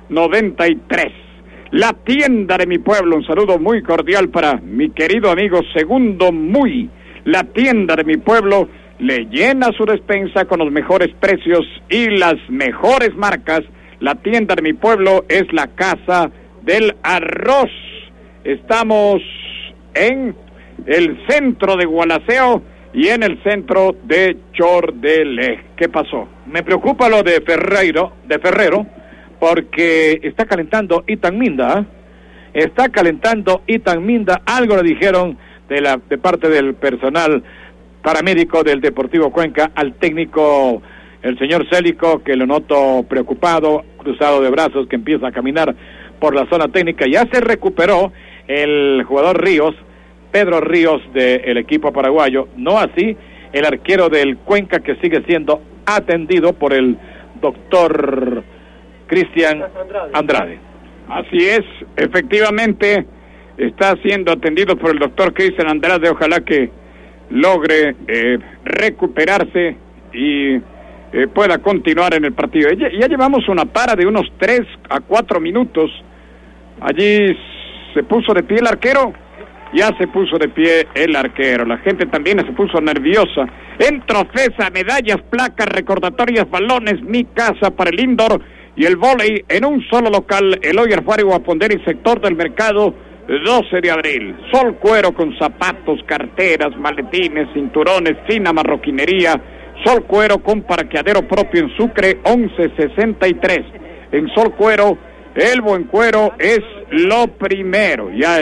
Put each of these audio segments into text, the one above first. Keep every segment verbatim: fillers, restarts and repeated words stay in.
noventa y tres. La tienda de mi pueblo, un saludo muy cordial para mi querido amigo Segundo Muy. La tienda de mi pueblo le llena su despensa con los mejores precios y las mejores marcas. La tienda de mi pueblo es la Casa del Arroz. Estamos en el centro de Gualaceo y en el centro de Chordelé. ¿Qué pasó? Me preocupa lo de Ferreiro, de Ferrero, porque está calentando Itan Minda, ¿eh? Está calentando Itan Minda. Algo le dijeron de la de parte del personal paramédico del Deportivo Cuenca al técnico, el señor Célico, que lo noto preocupado, cruzado de brazos, que empieza a caminar por la zona técnica. Ya se recuperó el jugador Ríos, Pedro Ríos, del equipo paraguayo, no así el arquero del Cuenca, que sigue siendo atendido por el doctor Cristian Andrade. Así es, efectivamente está siendo atendido por el doctor Cristian Andrade. Ojalá que logre eh, recuperarse y eh, pueda continuar en el partido. Ya, ya llevamos una para de unos tres a cuatro minutos. Allí se puso de pie el arquero, ya se puso de pie el arquero. La gente también se puso nerviosa. En trofeza, medallas, placas, recordatorias, balones, mi casa para el indoor y el vóley en un solo local. Eloy Alfaro, Guaponderi, sector del mercado, doce de abril. Sol Cuero con zapatos, carteras, maletines, cinturones, fina marroquinería. Sol Cuero con parqueadero propio en Sucre, once sesenta y tres. En Sol Cuero, el buen cuero es lo primero. Ya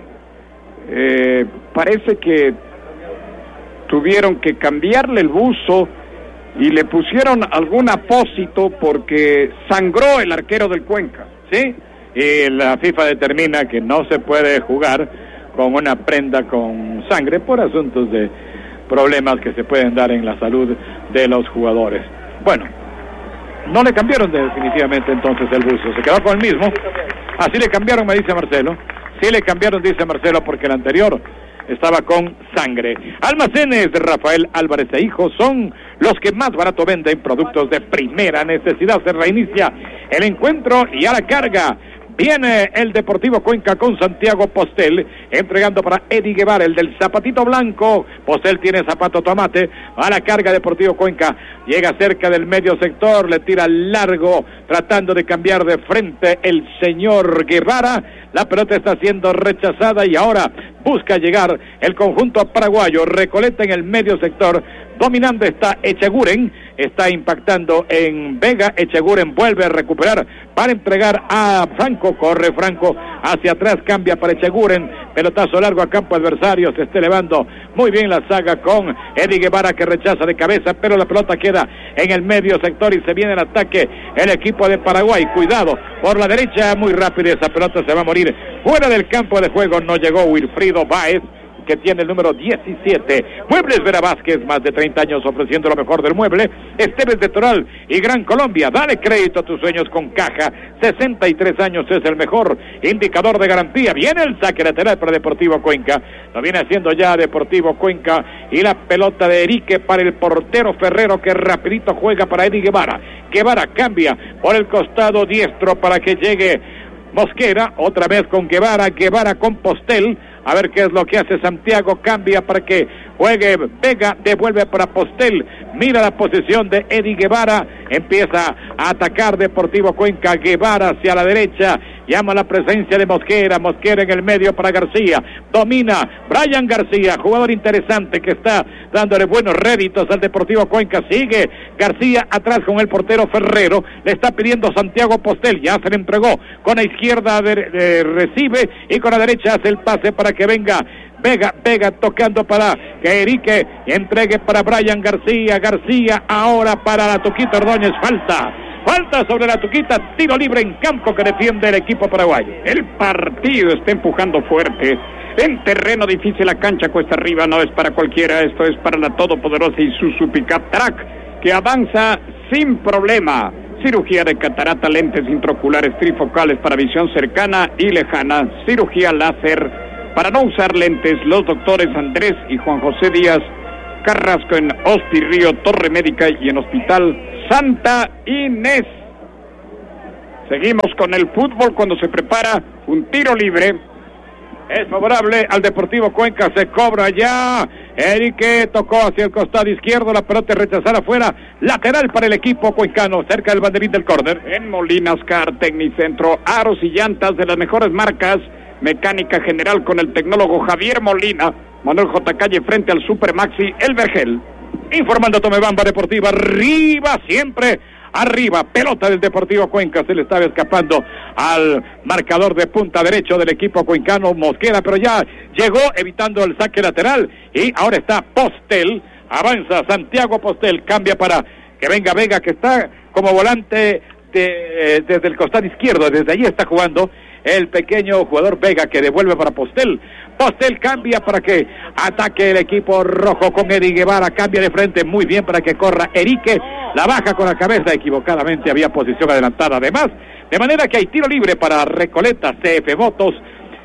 eh, parece que tuvieron que cambiarle el buzo y le pusieron algún apósito porque sangró el arquero del Cuenca, ¿sí? Y la FIFA determina que no se puede jugar con una prenda con sangre por asuntos de problemas que se pueden dar en la salud de los jugadores. Bueno, no le cambiaron definitivamente entonces el buzo, se quedó con el mismo. Así le cambiaron, me dice Marcelo. Sí le cambiaron, dice Marcelo, porque el anterior estaba con sangre. Almacenes Rafael Álvarez e Hijos son los que más barato venden productos de primera necesidad. Se reinicia el encuentro y a la carga viene el Deportivo Cuenca con Santiago Postel, entregando para Eddie Guevara, el del zapatito blanco. Postel tiene zapato tomate, a la carga Deportivo Cuenca, llega cerca del medio sector, le tira largo, tratando de cambiar de frente el señor Guevara. La pelota está siendo rechazada y ahora busca llegar el conjunto paraguayo. Recoleta en el medio sector, dominando está Echeguren, está impactando en Vega. Echeguren vuelve a recuperar para entregar a Franco, corre Franco hacia atrás, cambia para Echeguren, pelotazo largo a campo adversario, se está elevando muy bien la saga con Eddie Guevara, que rechaza de cabeza, pero la pelota queda en el medio sector y se viene el ataque el equipo de Paraguay. Cuidado por la derecha, muy rápido, esa pelota se va a morir fuera del campo de juego. No llegó Wilfrido Báez, que tiene el número diecisiete. Muebles Vera Vázquez, más de treinta años ofreciendo lo mejor del mueble. Esteves de Toral y Gran Colombia, dale crédito a tus sueños con Caja. sesenta y tres años es el mejor indicador de garantía. Viene el saque lateral para Deportivo Cuenca, lo viene haciendo ya Deportivo Cuenca, y la pelota de Erique para el portero Ferrero, que rapidito juega para Eddie Guevara. Guevara cambia por el costado diestro para que llegue Mosquera, otra vez con Guevara, Guevara con Postel. A ver qué es lo que hace Santiago, cambia para que juegue Vega, devuelve para Postel, mira la posición de Eddie Guevara, empieza a atacar Deportivo Cuenca. Guevara hacia la derecha, llama la presencia de Mosquera, Mosquera en el medio para García, domina Brian García, jugador interesante que está dándole buenos réditos al Deportivo Cuenca. Sigue García atrás con el portero Ferrero, le está pidiendo Santiago Postel, ya se le entregó, con la izquierda de, de, recibe y con la derecha hace el pase para que venga Vega, Vega tocando para que Erique entregue para Brian García, García ahora para la Tuquita Ordóñez, falta, falta sobre la Tuquita, tiro libre en campo que defiende el equipo paraguayo. El partido está empujando fuerte, en terreno difícil, la cancha cuesta arriba, no es para cualquiera, esto es para la todopoderosa Isuzu Pickup Track, que avanza sin problema. Cirugía de catarata, lentes intraoculares trifocales para visión cercana y lejana, cirugía láser para no usar lentes, los doctores Andrés y Juan José Díaz Carrasco en Hospi Río, Torre Médica y en Hospital Santa Inés. Seguimos con el fútbol cuando se prepara un tiro libre. Es favorable al Deportivo Cuenca, se cobra ya. Erique tocó hacia el costado izquierdo, la pelota rechazada afuera, lateral para el equipo cuencano, cerca del banderín del córner. En Molinas Car Tecnicentro, aros y llantas de las mejores marcas, mecánica general con el tecnólogo Javier Molina, Manuel J. Calle frente al Super Maxi El Vergel. Informando Tomebamba Deportiva, arriba siempre. Arriba, pelota del Deportivo Cuenca, se le estaba escapando al marcador de punta derecho del equipo cuencano Mosquera, pero ya llegó evitando el saque lateral y ahora está Postel, avanza Santiago Postel, cambia para que venga Vega, que está como volante de, eh, desde el costado izquierdo, desde allí está jugando el pequeño jugador Vega, que devuelve para Postel. Postel cambia para que ataque el equipo rojo con Eddie Guevara, cambia de frente muy bien para que corra Erique, la baja con la cabeza, equivocadamente había posición adelantada además, de manera que hay tiro libre para Recoleta. C F Motos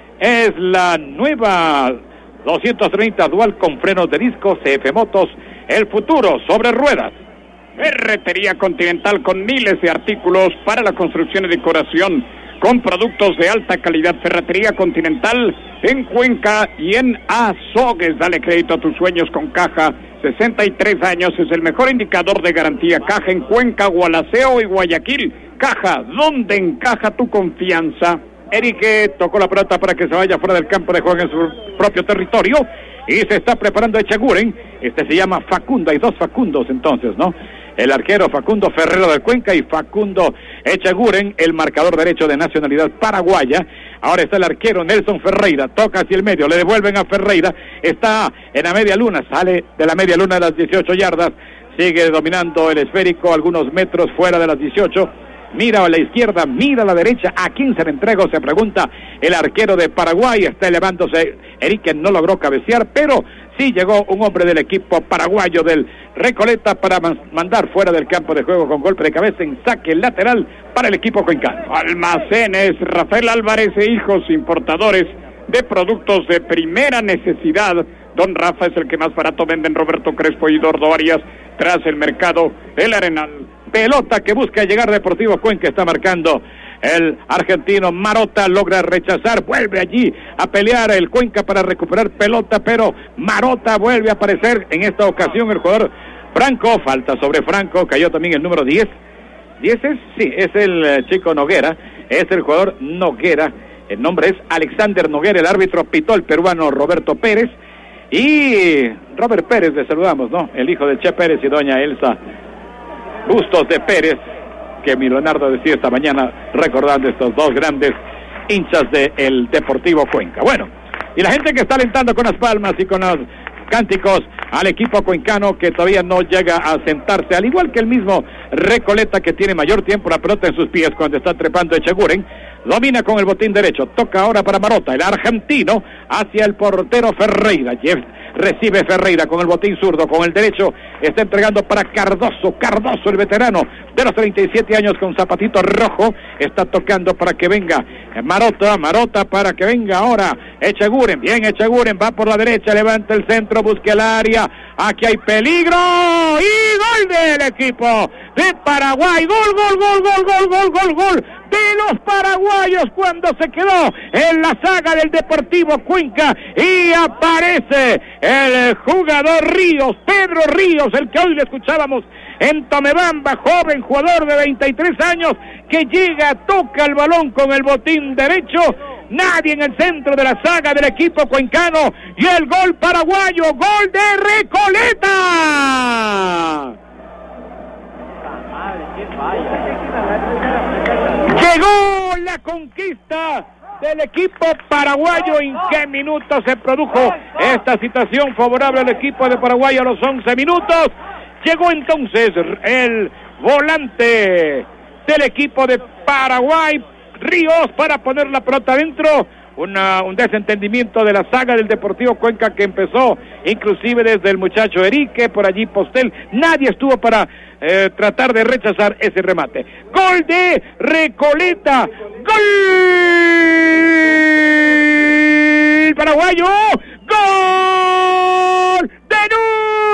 es la nueva doscientos treinta dual con frenos de disco. C F Motos, el futuro sobre ruedas. Ferretería Continental con miles de artículos para la construcción y decoración, con productos de alta calidad. Ferretería Continental en Cuenca y en Azogues. Dale crédito a tus sueños con Caja. sesenta y tres años es el mejor indicador de garantía. Caja en Cuenca, Gualaceo y Guayaquil. Caja, donde encaja tu confianza. Erique tocó la pelota para que se vaya fuera del campo de juego en su propio territorio y se está preparando Echeguren. Este se llama Facundo, hay dos Facundos entonces, ¿no? El arquero Facundo Ferrero del Cuenca y Facundo Echeguren, el marcador derecho de nacionalidad paraguaya. Ahora está el arquero Nelson Ferreira, toca hacia el medio, le devuelven a Ferreira, está en la media luna, sale de la media luna de las dieciocho yardas, sigue dominando el esférico algunos metros fuera de las dieciocho, mira a la izquierda, mira a la derecha, ¿a quién se le entregó? Se pregunta el arquero de Paraguay, está elevándose, Erique no logró cabecear, pero sí llegó un hombre del equipo paraguayo del Recoleta para mandar fuera del campo de juego con golpe de cabeza en saque lateral para el equipo cuencano. Almacenes Rafael Álvarez e Hijos, importadores de productos de primera necesidad. Don Rafa es el que más barato venden. Roberto Crespo y Dordo Arias tras el mercado del Arenal. Pelota que busca llegar Deportivo Cuenca, está marcando el argentino Marota, logra rechazar, vuelve allí a pelear el Cuenca para recuperar pelota, pero Marota vuelve a aparecer en esta ocasión el jugador Franco, falta sobre Franco, cayó también el número diez, ¿diez es? Sí, es el eh, chico Noguera, es el jugador Noguera, el nombre es Alexander Noguera, el árbitro pitó el peruano Roberto Pérez, y Robert Pérez le saludamos, ¿no? El hijo del Che Pérez y doña Elsa Bustos de Pérez, que mi Leonardo decía esta mañana, recordando estos dos grandes hinchas del Deportivo Cuenca. Bueno, y la gente que está alentando con las palmas y con los cánticos al equipo cuencano que todavía no llega a sentarse, al igual que el mismo Recoleta, que tiene mayor tiempo la pelota en sus pies cuando está trepando Echeguren, domina con el botín derecho, toca ahora para Marota, el argentino, hacia el portero Ferreira, Jeff, recibe Ferreira con el botín zurdo, con el derecho, está entregando para Cardoso, Cardoso el veterano de los treinta y siete años con zapatito rojo, está tocando para que venga Marota, Marota para que venga ahora Echeguren, bien Echeguren, va por la derecha, levanta el centro, busca el área, aquí hay peligro, y gol del equipo de Paraguay, gol, gol, gol, gol, gol, gol, gol, gol, de los paraguayos cuando se quedó en la saga del Deportivo Cuenca y aparece el jugador Ríos, Pedro Ríos, el que hoy le escuchábamos en Tomebamba, joven jugador de veintitrés años que llega, toca el balón con el botín derecho, nadie en el centro de la saga del equipo cuencano y el gol paraguayo, gol de Recoleta. Llegó la conquista del equipo paraguayo. ¿En qué minutos se produjo esta situación favorable al equipo de Paraguay? A los once minutos llegó entonces el volante del equipo de Paraguay, Ríos, para poner la pelota adentro. Una, un desentendimiento de la saga del Deportivo Cuenca que empezó inclusive desde el muchacho Erique, por allí Postel, nadie estuvo para eh, tratar de rechazar ese remate. Gol de Recoleta, gol paraguayo, gol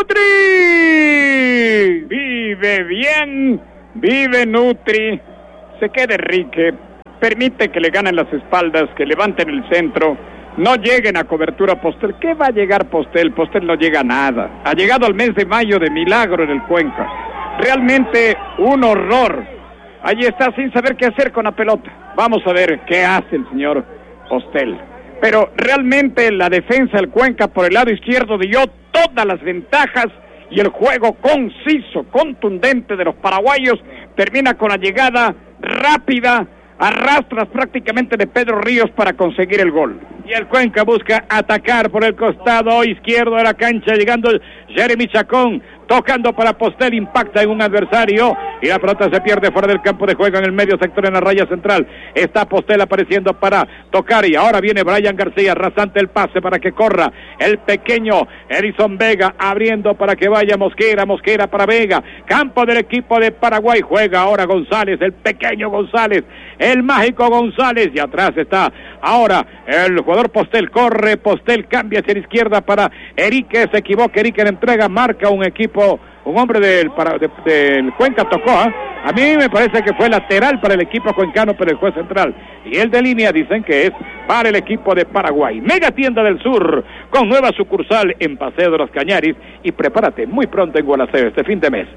de Nutri. Vive bien, vive Nutri. se quede Enrique, permite que le ganen las espaldas, que levanten el centro, no lleguen a cobertura Postel. ¿Qué va a llegar Postel? Postel no llega a nada. Ha llegado al mes de mayo de milagro en el Cuenca. Realmente un horror. Allí está sin saber qué hacer con la pelota. Vamos a ver qué hace el señor Postel. Pero realmente la defensa del Cuenca por el lado izquierdo dio todas las ventajas y el juego conciso, contundente de los paraguayos termina con la llegada rápida, arrastras prácticamente de Pedro Ríos para conseguir el gol. Y el Cuenca busca atacar por el costado izquierdo de la cancha, llegando Jeremy Chacón, tocando para Postel, impacta en un adversario y la pelota se pierde fuera del campo de juego en el medio sector en la raya central. Está Postel apareciendo para tocar y ahora viene Brian García, rasante el pase para que corra el pequeño Edison Vega, abriendo para que vaya Mosquera, Mosquera para Vega, campo del equipo de Paraguay, juega ahora González, el pequeño González, el mágico González, y atrás está ahora el jugador Postel, corre Postel, cambia hacia la izquierda para Erique, se equivoca Erique en entrega, marca un equipo, un hombre del, para, de, del Cuenca tocó, ¿eh? A mí me parece que fue lateral para el equipo cuencano, pero el juez central y el de línea dicen que es para el equipo de Paraguay. Mega Tienda del Sur, con nueva sucursal en Paseo de los Cañaris, y prepárate muy pronto en Gualaceo este fin de mes.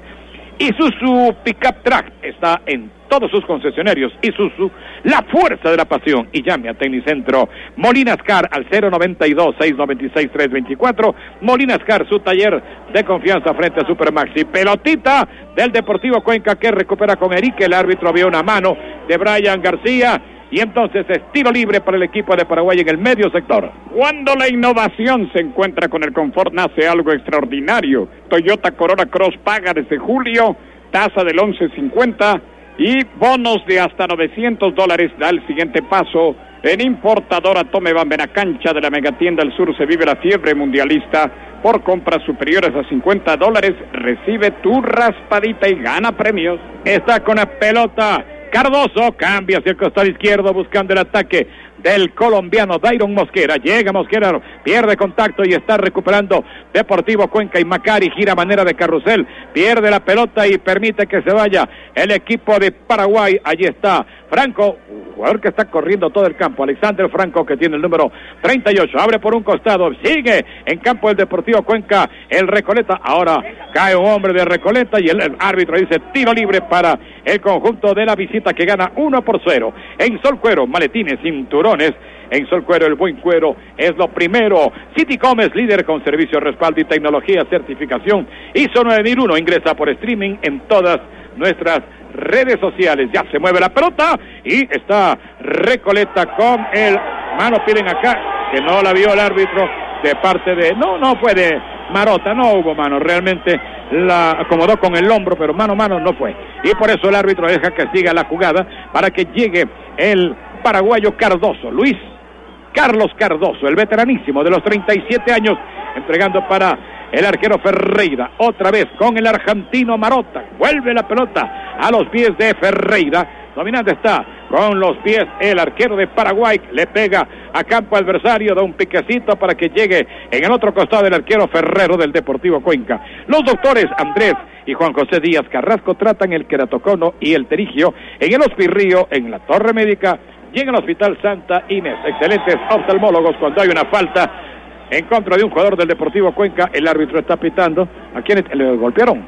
Isuzu Pickup Track está en todos sus concesionarios. Isuzu, la fuerza de la pasión. Y llame a Tecnicentro Molinas Car al cero noventa y dos, seiscientos noventa y seis, trescientos veinticuatro. Molinas Car, su taller de confianza frente a Supermaxi. Pelotita del Deportivo Cuenca que recupera con Erique. El árbitro vio una mano de Brian García. Y entonces es tiro libre para el equipo de Paraguay en el medio sector. Cuando la innovación se encuentra con el confort, nace algo extraordinario. Toyota Corolla Cross paga desde julio, tasa del once cincuenta y bonos de hasta novecientos dólares. Da el siguiente paso en importadora Tomeban. Ven a cancha de la Megatienda del Sur, se vive la fiebre mundialista. Por compras superiores a cincuenta dólares, recibe tu raspadita y gana premios. Está con la pelota Cardoso, cambia hacia el costado izquierdo buscando el ataque del colombiano Dairon Mosquera. Llega Mosquera, pierde contacto y está recuperando Deportivo Cuenca, y Macari gira manera de carrusel, pierde la pelota y permite que se vaya el equipo de Paraguay. Allí está Franco, jugador que está corriendo todo el campo, Alexander Franco, que tiene el número treinta y ocho, abre por un costado, sigue en campo del Deportivo Cuenca el Recoleta, ahora cae un hombre de Recoleta y el, el árbitro dice tiro libre para el conjunto de la visita, que gana uno por cero. En Sol Cuero, maletines, cinturones, en Sol Cuero el buen cuero es lo primero. City Comes, líder con servicio, respaldo y tecnología, certificación I S O nueve mil uno, ingresa por streaming en todas nuestras redes sociales. Ya se mueve la pelota y está Recoleta con el mano, piden acá que no la vio el árbitro de parte de, no, no fue de Marota, no hubo mano, realmente la acomodó con el hombro, pero mano a mano no fue, y por eso el árbitro deja que siga la jugada para que llegue el paraguayo Cardoso, Luis Carlos Cardoso, el veteranísimo de los treinta y siete años, entregando para el arquero Ferreira, otra vez con el argentino Marota, vuelve la pelota a los pies de Ferreira, dominante está con los pies el arquero de Paraguay, le pega a campo adversario, da un piquecito para que llegue en el otro costado el arquero Ferrero del Deportivo Cuenca. Los doctores Andrés y Juan José Díaz Carrasco tratan el queratocono y el terigio en el Hospirrío, en la Torre Médica y en el Hospital Santa Inés. Excelentes oftalmólogos cuando hay una falta en contra de un jugador del Deportivo Cuenca. El árbitro está pitando. ¿A quién le golpearon?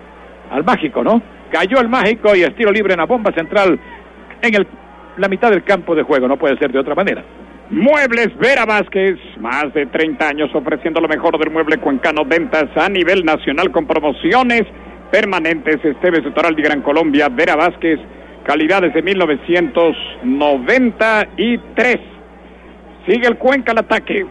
Al mágico, ¿no? Cayó el mágico y estilo libre en la bomba central en el, la mitad del campo de juego. No puede ser de otra manera. Muebles Vera Vázquez, más de treinta años ofreciendo lo mejor del mueble cuencano, ventas a nivel nacional con promociones permanentes. Esteves de Toral de Gran Colombia, Vera Vázquez, calidad desde mil novecientos noventa y tres. Sigue el Cuenca al ataque.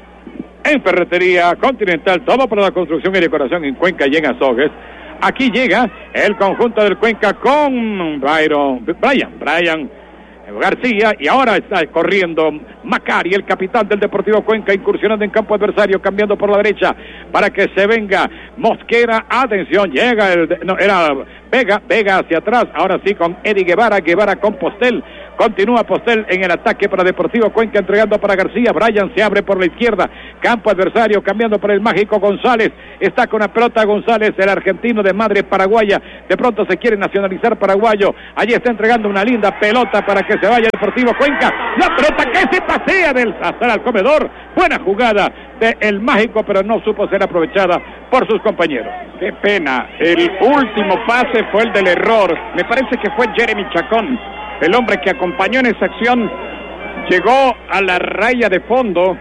En Ferretería Continental, todo para la construcción y decoración en Cuenca y en Azogues. Aquí llega el conjunto del Cuenca con Byron, Brian, Brian García, y ahora está corriendo Macari, el capitán del Deportivo Cuenca, incursionando en campo adversario, cambiando por la derecha para que se venga Mosquera. Atención, llega el, no, era Vega, Vega hacia atrás, ahora sí con Eddie Guevara, Guevara con Postel, Continúa Postel en el ataque para Deportivo Cuenca, entregando para García. Brian se abre por la izquierda. Campo adversario, cambiando para el mágico González. Está con la pelota González, el argentino de madre paraguaya. De pronto se quiere nacionalizar paraguayo. Allí está entregando una linda pelota para que se vaya Deportivo Cuenca. La pelota que se pasea del Sazar al comedor. Buena jugada del mágico, pero no supo ser aprovechada por sus compañeros. Qué pena. El último pase fue el del error. Me parece que fue Jeremy Chacón, el hombre que acompañó en esa acción. Llegó a la raya de fondo.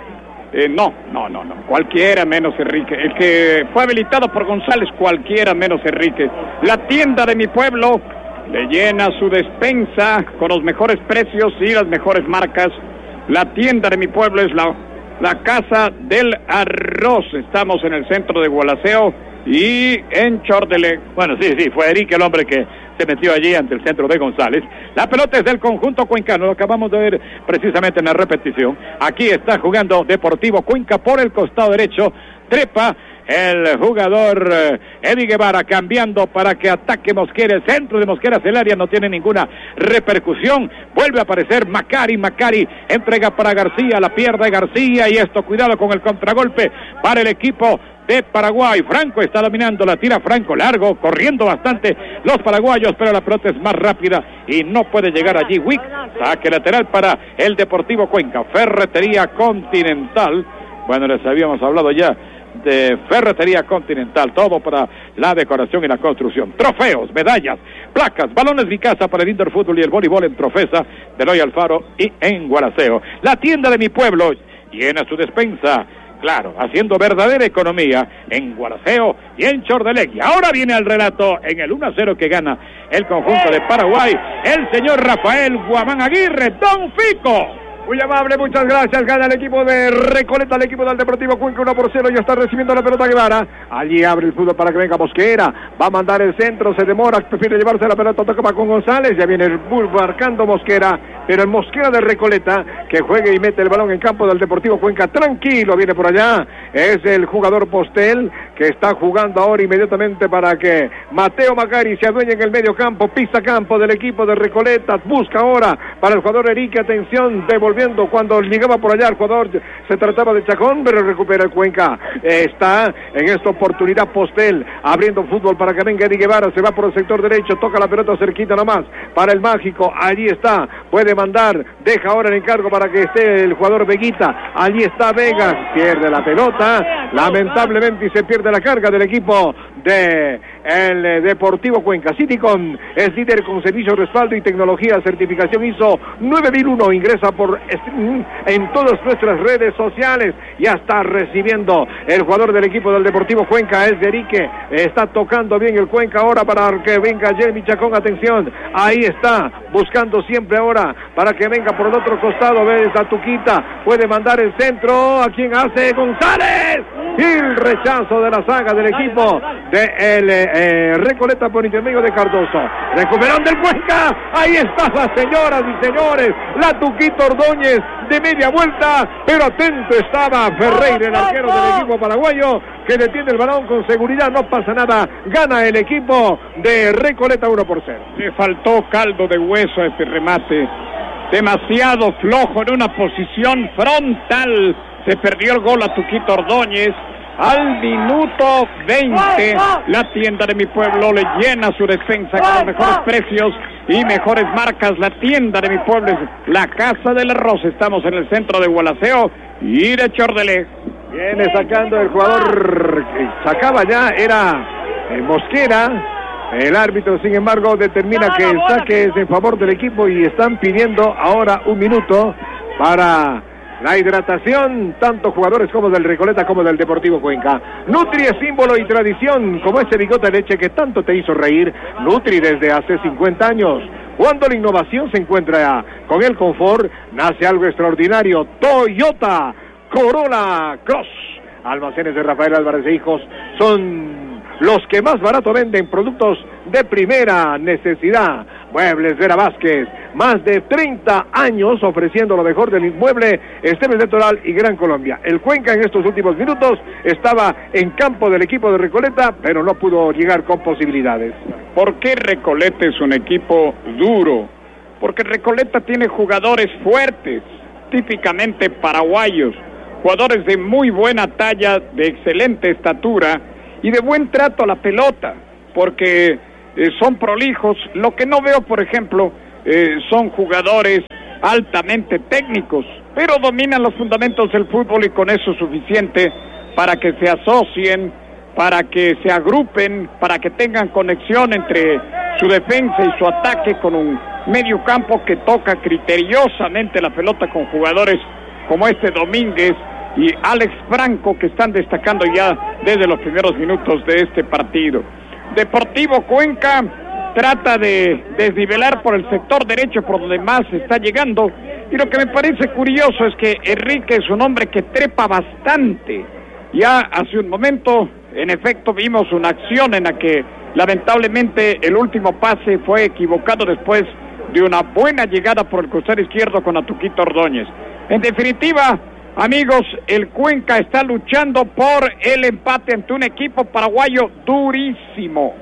Eh, no, no, no, no. Cualquiera menos Enrique. El que fue habilitado por González, cualquiera menos Enrique. La tienda de mi pueblo le llena su despensa con los mejores precios y las mejores marcas. La tienda de mi pueblo es la, la Casa del Arroz. Estamos en el centro de Gualaceo y en Chordele. Bueno, sí, sí, fue Eric el hombre que se metió allí ante el centro de González. La pelota es del conjunto cuencano, lo acabamos de ver precisamente en la repetición. Aquí está jugando Deportivo Cuenca por el costado derecho. Trepa el jugador eh, Eddie Guevara, cambiando para que ataque Mosquera. El centro de Mosquera hacia el área, no tiene ninguna repercusión. Vuelve a aparecer Macari, Macari entrega para García, la pierde García, y esto, cuidado con el contragolpe para el equipo de Paraguay. Franco está dominando, la tira Franco largo, corriendo bastante los paraguayos, pero la pelota es más rápida y no puede llegar allí Wick. Saque lateral para el Deportivo Cuenca. Ferretería Continental, bueno, les habíamos hablado ya de Ferretería Continental, todo para la decoración y la construcción. Trofeos, medallas, placas, balones Vicasa para el indoor fútbol y el voleibol en Trofesa, de Loy Alfaro y en Gualaceo. La tienda de mi pueblo llena su despensa, claro, haciendo verdadera economía en Gualaceo y en Chordelegui. Ahora viene el relato en el uno a cero que gana el conjunto de Paraguay, el señor Rafael Guamán Aguirre, Don Fico. Muy amable, muchas gracias. Gana el equipo de Recoleta, el equipo del Deportivo Cuenca uno por cero. Ya está recibiendo la pelota Guevara. Allí abre el fútbol para que venga Mosquera. Va a mandar el centro, se demora, prefiere llevarse la pelota, toca con González. Ya viene el bull marcando Mosquera. Pero el Mosquera de Recoleta, que juegue y mete el balón en campo del Deportivo Cuenca. Tranquilo, viene por allá. Es el jugador Postel, que está jugando ahora inmediatamente para que Mateo Macari se adueñe en el medio campo. Pisa campo del equipo de Recoleta. Busca ahora para el jugador Erique. Atención, devolviendo cuando llegaba por allá el jugador, se trataba de Chacón, pero recupera el Cuenca. Eh, está en esta oportunidad Postel, abriendo fútbol para que venga Eddie Guevara, se va por el sector derecho, toca la pelota cerquita nomás, para el mágico, allí está, puede mandar, deja ahora el encargo para que esté el jugador Veguita, allí está Vegas, pierde la pelota, lamentablemente, y se pierde la carga del equipo de el Deportivo Cuenca. Citycom es líder con servicio, respaldo y tecnología, certificación I S O nueve mil uno, ingresa por en todas nuestras redes sociales. Ya está recibiendo el jugador del equipo del Deportivo Cuenca, es Derique, está tocando bien el Cuenca ahora para que venga Jeremy Chacón. Atención, ahí está, buscando siempre ahora para que venga por el otro costado, ves a Tuquita, puede mandar el centro, a quien hace González, y el rechazo de la saga del equipo de el eh, Recoleta por intermedio de Cardoso. Recuperando el Cuenca, ahí está, señoras y señores, la Tuquita Ordóñez de media vuelta, pero atento estaba Ferreira, el arquero del equipo paraguayo, que detiene el balón con seguridad, no pasa nada, gana el equipo de Recoleta uno por cero. Le faltó caldo de hueso a este remate, demasiado flojo en una posición frontal, se perdió el gol a Tuquito Ordóñez. Al minuto veinte, la tienda de mi pueblo le llena su despensa con los mejores precios y mejores marcas. La tienda de mi pueblo es la Casa del Arroz. Estamos en el centro de Gualaceo y de Chordelé. Viene sacando el jugador que sacaba ya, era el Mosquera. El árbitro, sin embargo, determina que el saque es en favor del equipo y están pidiendo ahora un minuto para la hidratación, tanto jugadores como del Recoleta como del Deportivo Cuenca. Nutri es símbolo y tradición, como ese bigote de leche que tanto te hizo reír. Nutri desde hace cincuenta años. Cuando la innovación se encuentra con el confort, nace algo extraordinario. Toyota Corolla Cross. Almacenes de Rafael Álvarez e Hijos son los que más barato venden productos de primera necesidad. Muebles Vera Vázquez, más de treinta años ofreciendo lo mejor del inmueble, Esteves de Toral y Gran Colombia. El Cuenca en estos últimos minutos estaba en campo del equipo de Recoleta, pero no pudo llegar con posibilidades. ¿Por qué Recoleta es un equipo duro, porque Recoleta tiene jugadores fuertes, típicamente paraguayos, jugadores de muy buena talla, de excelente estatura y de buen trato a la pelota, porque eh, son prolijos. Lo que no veo, por ejemplo, eh, son jugadores altamente técnicos, pero dominan los fundamentos del fútbol y con eso es suficiente para que se asocien, para que se agrupen, para que tengan conexión entre su defensa y su ataque con un medio campo que toca criteriosamente la pelota con jugadores como este Domínguez y Alex Franco, que están destacando ya desde los primeros minutos de este partido. Deportivo Cuenca trata de desnivelar por el sector derecho por donde más está llegando, y lo que me parece curioso es que Enrique es un hombre que trepa bastante. Ya hace un momento, en efecto, vimos una acción en la que lamentablemente el último pase fue equivocado después de una buena llegada por el costado izquierdo con Atuquito Ordóñez. En definitiva, amigos, el Cuenca está luchando por el empate ante un equipo paraguayo durísimo.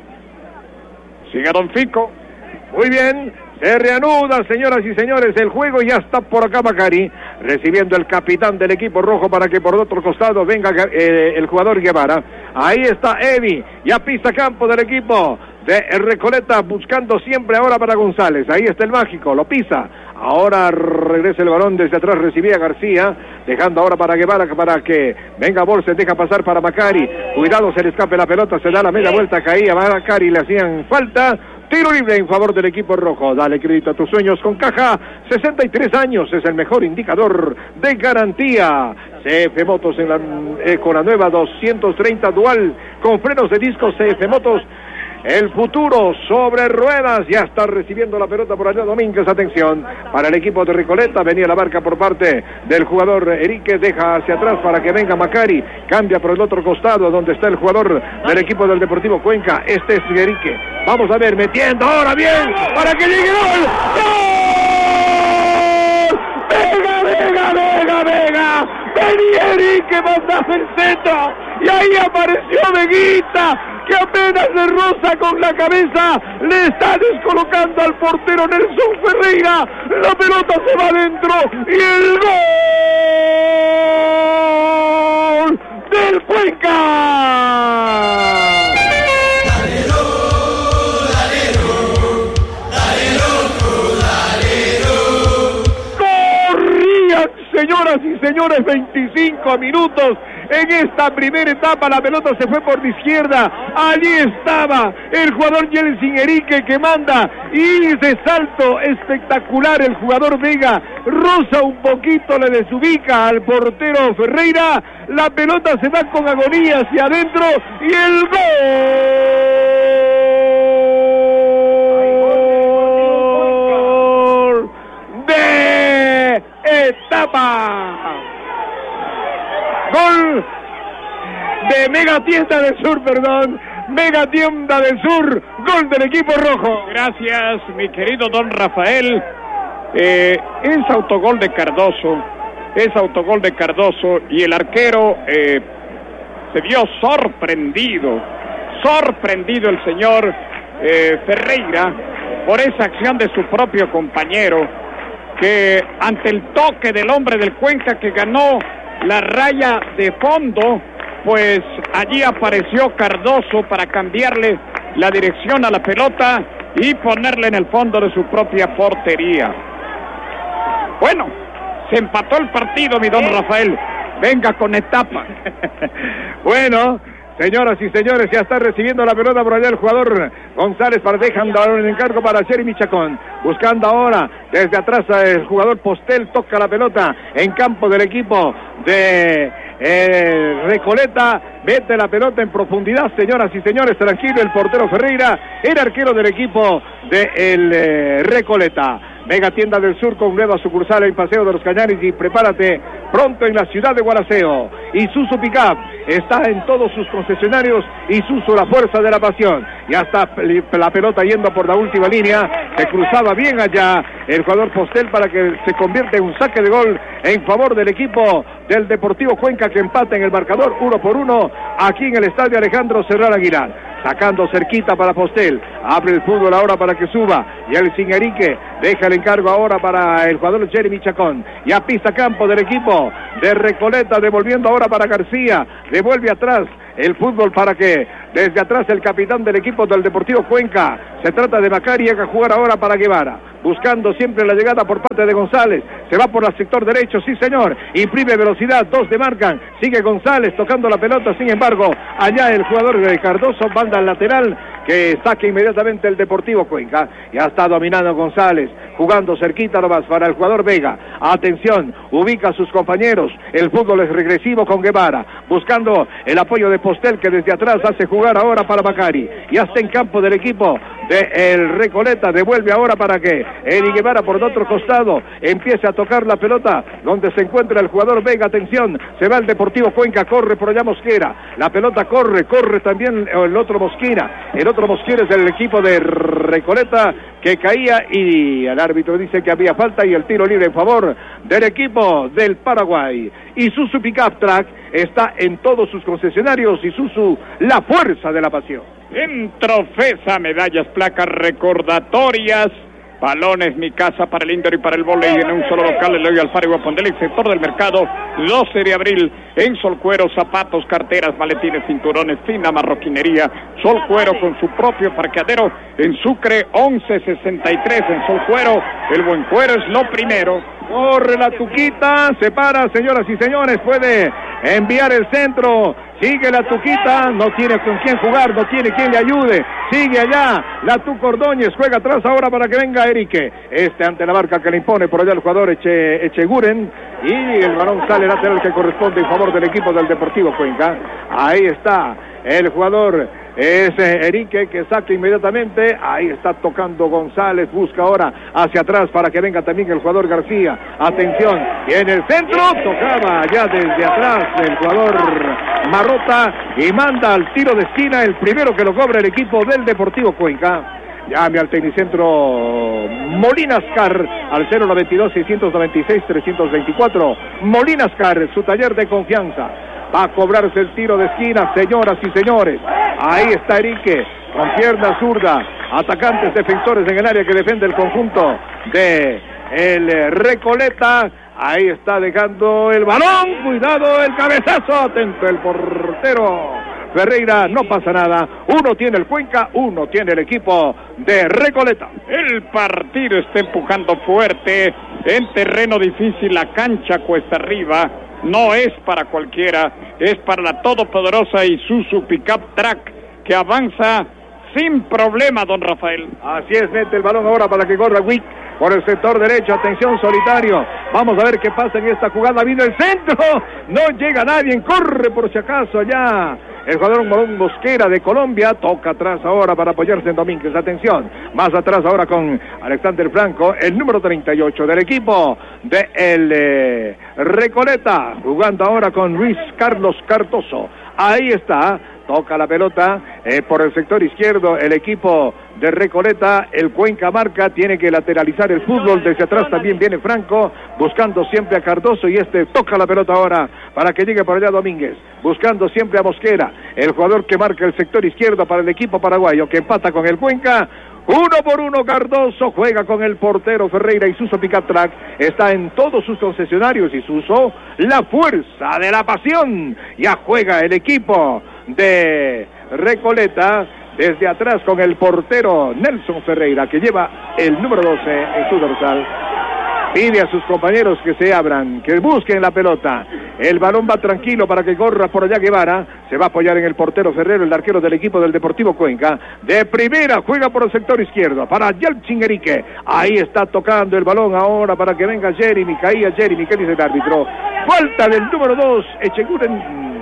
Siga don Fico. Muy bien, se reanuda, señoras y señores, el juego. Ya está por acá Macari, recibiendo el capitán del equipo rojo para que por otro costado venga eh, el jugador Guevara. Ahí está Evi, ya pisa campo del equipo de Recoleta, buscando siempre ahora para González. Ahí está el mágico, lo pisa. Ahora regresa el balón desde atrás, recibía García, dejando ahora para Guevara, para que venga Borges, deja pasar para Macari. Cuidado, se le escape la pelota, se da la media vuelta, caía a Macari, le hacían falta. Tiro libre en favor del equipo rojo. Dale crédito a tus sueños con Caja. sesenta y tres años es el mejor indicador de garantía. C F Motos en la, eh, con la nueva doscientos treinta Dual con frenos de disco C F Motos. El futuro sobre ruedas. Ya está recibiendo la pelota por allá Domínguez. Atención para el equipo de Recoleta. Venía la marca por parte del jugador Enrique. Deja hacia atrás para que venga Macari. Cambia por el otro costado donde está el jugador del equipo del Deportivo Cuenca. Este es Enrique. Vamos a ver, metiendo ahora bien para que llegue gol. ¡Gol! ¡Vega, Vega, Vega, Vega! Venía Enrique, mandaba el centro y ahí apareció Veguita, que apenas se roza con la cabeza, le está descolocando al portero Nelson Ferreira, la pelota se va adentro y el gol del Cuenca. Señoras y señores, veinticinco minutos en esta primera etapa. La pelota se fue por la izquierda. Allí estaba el jugador Yeltsin Enrique, que manda, y de salto espectacular el jugador Vega roza un poquito, le desubica al portero Ferreira. La pelota se va con agonía hacia adentro y el gol de etapa. Gol de Mega Tienda del Sur, perdón, Mega Tienda del Sur, gol del equipo rojo. Gracias, mi querido don Rafael. Eh, es autogol de Cardoso, es autogol de Cardoso, y el arquero eh, se vio sorprendido, sorprendido el señor eh, Ferreira por esa acción de su propio compañero, que ante el toque del hombre del Cuenca que ganó la raya de fondo, pues allí apareció Cardoso para cambiarle la dirección a la pelota y ponerle en el fondo de su propia portería. Bueno, se empató el partido, mi don Rafael. Venga con etapa. Bueno, señoras y señores, ya está recibiendo la pelota por allá el jugador González, para dejando ahora el encargo para Jeremy Chacón, buscando ahora desde atrás el jugador Postel, toca la pelota en campo del equipo de eh, Recoleta, mete la pelota en profundidad, señoras y señores, tranquilo el portero Ferreira, el arquero del equipo de el eh, Recoleta. Mega Tienda del Sur con nueva sucursal en Paseo de los Cañaris, y prepárate pronto en la ciudad de Gualaceo. Isuzu Pickup está en todos sus concesionarios. Isuzu, la fuerza de la pasión. Ya está la pelota yendo por la última línea, se cruzaba bien allá el jugador Postel para que se convierta en un saque de gol en favor del equipo del Deportivo Cuenca, que empata en el marcador uno por uno aquí en el estadio Alejandro Serrano Aguilar. sacando cerquita para Postel, abre el fútbol ahora para que suba, y el Cingerique deja el encargo ahora para el jugador Jeremy Chacón, y a pista campo del equipo de Recoleta, devolviendo ahora para García, devuelve atrás el fútbol para que desde atrás el capitán del equipo del Deportivo Cuenca, se trata de Macari, haga jugar ahora para Guevara, buscando siempre la llegada por parte de González, se va por el sector derecho, sí señor, imprime velocidad, dos demarcan, sigue González tocando la pelota, sin embargo, allá el jugador de Cardoso, banda lateral, que saque inmediatamente el Deportivo Cuenca, ya está dominando González, jugando cerquita nomás para el jugador Vega, atención, ubica a sus compañeros, el fútbol es regresivo con Guevara, buscando el apoyo de Postel, que desde atrás hace jugar ahora para Macari, ya está en campo del equipo de el Recoleta, devuelve ahora para que Eri Guevara por el otro costado empiece a tocar la pelota, donde se encuentra el jugador Vega, atención, se va el Deportivo Cuenca, corre por allá Mosquera, la pelota corre, corre también el otro Mosquera, el otro Mosquera es del equipo de Recoleta, que caía y el árbitro dice que había falta y el tiro libre en favor del equipo del Paraguay. Isuzu Pickup Track está en todos sus concesionarios. Isuzu, la fuerza de la pasión. En Trofesa, medallas, placas recordatorias, balones, mi casa para el indoor y para el vóley en un solo local, el hoyo Alfaro y Guapondel, sector del mercado, doce de abril, en Sol Cuero, zapatos, carteras, maletines, cinturones, fina marroquinería, Sol Cuero con su propio parqueadero, en Sucre, once sesenta y tres, en Sol Cuero, el buen cuero es lo primero. Corre la Tuquita, se para, señoras y señores, puede enviar el centro, sigue la Tuquita, no tiene con quién jugar, no tiene quien le ayude, sigue allá, la Tuca Ordóñez, juega atrás ahora para que venga Erique, este ante la marca que le impone por allá el jugador Eche, Echeguren, y el balón sale lateral que corresponde en favor del equipo del Deportivo Cuenca, ahí está el jugador, es Erique que saca inmediatamente, ahí está tocando González, busca ahora hacia atrás para que venga también el jugador García, atención, y en el centro, tocaba allá desde atrás el jugador Marrota, y manda al tiro de esquina, el primero que lo cobra el equipo del Deportivo Cuenca. Llame al Tecnicentro Molinascar al cero noventa y dos, seiscientos noventa y seis, trescientos veinticuatro. Molinascar, su taller de confianza. Va a cobrarse el tiro de esquina, señoras y señores. Ahí está Erique, con pierna zurda. Atacantes defensores en el área que defiende el conjunto de el Recoleta. Ahí está dejando el balón. Cuidado el cabezazo. Atento el portero Ferreira, no pasa nada, uno tiene el Cuenca, uno tiene el equipo de Recoleta. El partido está empujando fuerte, en terreno difícil, la cancha cuesta arriba, no es para cualquiera, es para la todopoderosa Isuzu Pickup Track, que avanza sin problema, don Rafael. Así es, mete el balón ahora para que corra Wick por el sector derecho, atención Solitario, vamos a ver qué pasa en esta jugada, vino el centro, no llega nadie, corre por si acaso allá el jugador Morón Mosquera de Colombia, toca atrás ahora para apoyarse en Domínguez, atención, más atrás ahora con Alexander Franco, el número treinta y ocho del equipo de el eh, Recoleta, jugando ahora con Luis Carlos Cardoso, ahí está, toca la pelota eh, por el sector izquierdo el equipo de Recoleta, el Cuenca marca, tiene que lateralizar el fútbol, desde atrás también viene Franco, buscando siempre a Cardoso y este toca la pelota ahora para que llegue por allá Domínguez, buscando siempre a Mosquera, el jugador que marca el sector izquierdo para el equipo paraguayo, que empata con el Cuenca. Uno por uno Cardoso, juega con el portero Ferreira. Isuzu Pickup Track está en todos sus concesionarios. Isuzu, la fuerza de la pasión. Ya juega el equipo de Recoleta desde atrás con el portero Nelson Ferreira, que lleva el número doce en su dorsal. Pide a sus compañeros que se abran, que busquen la pelota. El balón va tranquilo para que corra por allá Guevara. Se va a apoyar en el portero Ferrero, el arquero del equipo del Deportivo Cuenca. De primera juega por el sector izquierdo para Yeltsin Erique. Ahí está tocando el balón ahora para que venga Jeremy. Caía Jeremy, ¿qué dice el árbitro? Falta del número dos, Echeguren.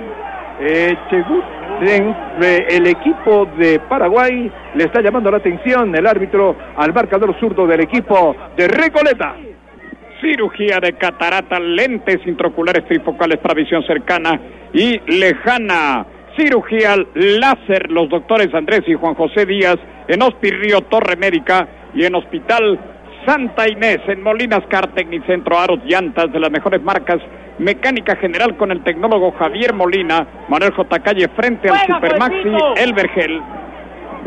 Echeguren, el equipo de Paraguay le está llamando la atención el árbitro al marcador zurdo del equipo de Recoleta. Cirugía de catarata, lentes intraoculares trifocales para visión cercana y lejana. Cirugía láser, los doctores Andrés y Juan José Díaz en Hospital Torre Médica y en Hospital Santa Inés, en Molinas Car, Tecnicentro, aros, llantas de las mejores marcas, mecánica general con el tecnólogo Javier Molina, Manuel J. Calle frente al Supermaxi El Vergel.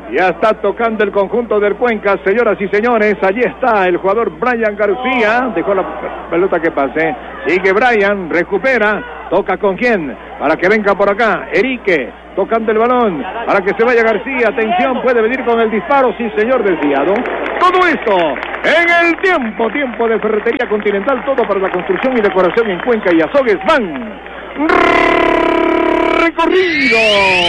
Ya está tocando el conjunto del Cuenca, señoras y señores. Allí está el jugador Brian García. Dejó la pelota que pase. Sigue Brian, recupera. ¿Toca con quién? Para que venga por acá. Erique, tocando el balón. Para que se vaya García. Atención, puede venir con el disparo. Sí, señor, desviado. Todo esto en el tiempo. Tiempo de Ferretería Continental. Todo para la construcción y decoración en Cuenca y Azogues. Van. Recorrido.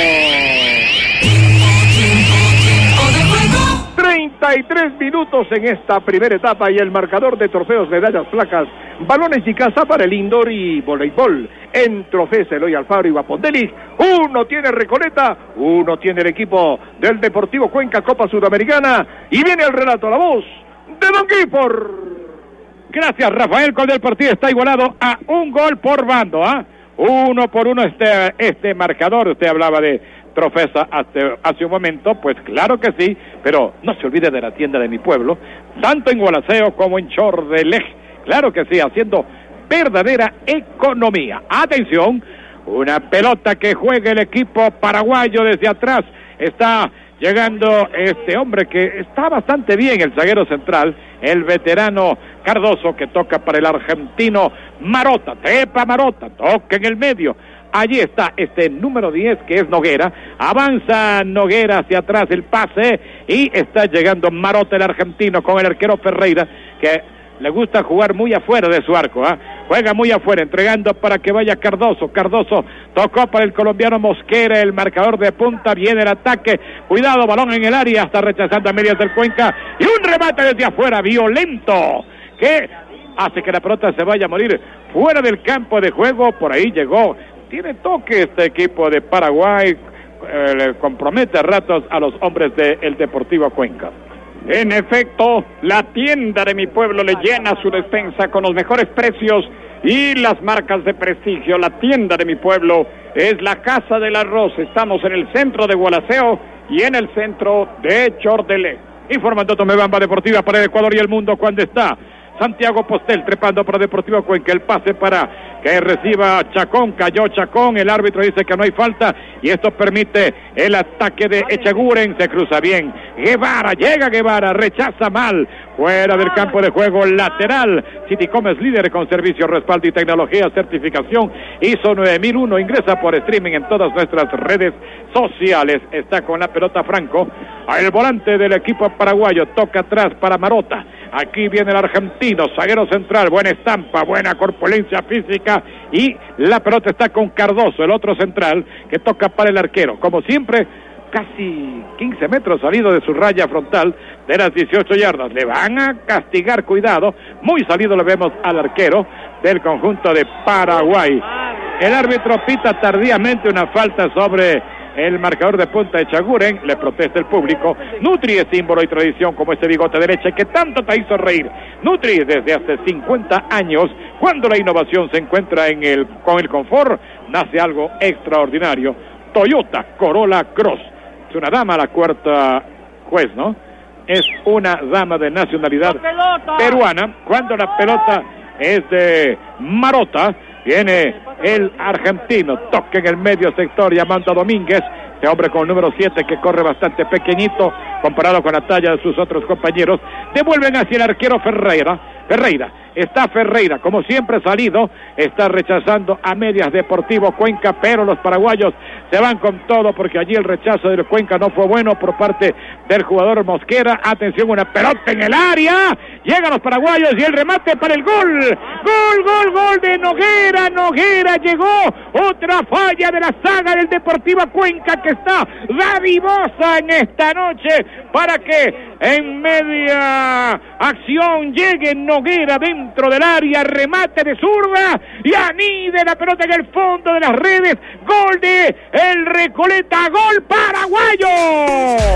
treinta y tres minutos en esta primera etapa y el marcador de trofeos, medallas, placas, balones y casa para el indoor y voleibol. En Trofeos Eloy Alfaro y Guapondeli, uno tiene Recoleta, uno tiene el equipo del Deportivo Cuenca, Copa Sudamericana, y viene el relato, la voz de Don Gifford. Gracias, Rafael. Con el partido está igualado a un gol por bando, ¿ah? ¿eh? Uno por uno este, este marcador. Usted hablaba de Trofesa hace, hace un momento, pues claro que sí, pero no se olvide de la tienda de mi pueblo, tanto en Gualaceo como en Chordelej, claro que sí, haciendo verdadera economía. Atención, una pelota que juega el equipo paraguayo desde atrás, está llegando este hombre que está bastante bien, el zaguero central, el veterano Cardoso, que toca para el argentino Marota, trepa Marota, toca en el medio. Allí está este número diez que es Noguera, avanza Noguera hacia atrás el pase y está llegando Marota, el argentino, con el arquero Ferreira, que le gusta jugar muy afuera de su arco, ¿eh? Juega muy afuera, entregando para que vaya Cardoso. Cardoso tocó para el colombiano Mosquera, el marcador de punta, viene el ataque, cuidado, balón en el área, está rechazando a medias del Cuenca, y un remate desde afuera, violento, que hace que la pelota se vaya a morir fuera del campo de juego. Por ahí llegó, tiene toque este equipo de Paraguay, eh, le compromete a ratos a los hombres del Deportivo Cuenca. En efecto, la tienda de mi pueblo le llena su despensa con los mejores precios y las marcas de prestigio. La tienda de mi pueblo es la Casa del Arroz. Estamos en el centro de Gualaceo y en el centro de Chordelej. Informando Tomebamba Deportiva para el Ecuador y el mundo, cuando está Santiago Postel trepando para Deportivo Cuenca, el pase para que reciba Chacón, cayó Chacón, el árbitro dice que no hay falta y esto permite el ataque de Echeguren, se cruza bien Guevara, llega Guevara, rechaza mal, fuera del campo de juego, lateral. Citycom es líder con servicio, respaldo y tecnología, certificación I S O nueve mil uno, ingresa por streaming en todas nuestras redes sociales. Está con la pelota Franco, el volante del equipo paraguayo, toca atrás para Marota, aquí viene el argentino, zaguero central, buena estampa, buena corpulencia física, y la pelota está con Cardoso, el otro central, que toca para el arquero, como siempre, casi quince metros salido de su raya frontal de las dieciocho yardas, le van a castigar, cuidado, muy salido le vemos al arquero del conjunto de Paraguay. El árbitro pita tardíamente una falta sobre el marcador de punta de Echeguren, le protesta el público. Nutri es símbolo y tradición como este bigote de leche que tanto te hizo reír. Nutri desde hace cincuenta años, cuando la innovación se encuentra en el, con el confort, nace algo extraordinario. Toyota Corolla Cross. Es una dama, la cuarta juez, ¿no? Es una dama de nacionalidad peruana. Cuando la pelota es de Marota, viene el argentino, toca en el medio sector llamando a Domínguez, este hombre con el número siete que corre bastante pequeñito comparado con la talla de sus otros compañeros. Devuelven hacia el arquero Ferreira. Ferreira, está Ferreira, como siempre salido, está rechazando a medias Deportivo Cuenca, pero los paraguayos se van con todo porque allí el rechazo del Cuenca no fue bueno por parte del jugador Mosquera. Atención, una pelota en el área, llegan los paraguayos y el remate para el gol, gol, gol, gol de Noguera, Noguera llegó, otra falla de la saga del Deportivo Cuenca que está dadivosa en esta noche para que en media acción llegue Noguera dentro del área, remate de zurda y anide la pelota en el fondo de las redes, gol de el Recoleta, gol paraguayo.